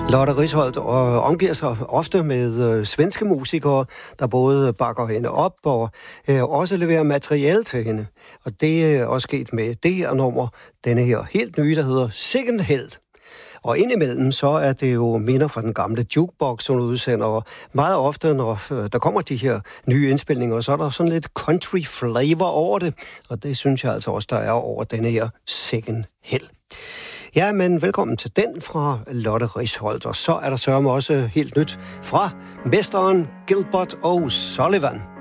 Lotte Risholt omgiver sig ofte med svenske musikere, der både bakker hende op og også leverer materiale til hende. Og det er også sket med det her nummer, denne her helt nye, der hedder Second Held. Og indimellem så er det jo minder fra den gamle jukebox, som udsender. Og meget ofte, når der kommer de her nye indspilninger, så er der sådan lidt country flavor over det. Og det synes jeg altså også, der er over denne her Second Held. Ja, men velkommen til den fra Lotte Risholt. Og så er der sørme også helt nyt fra mesteren Gilbert O'Sullivan.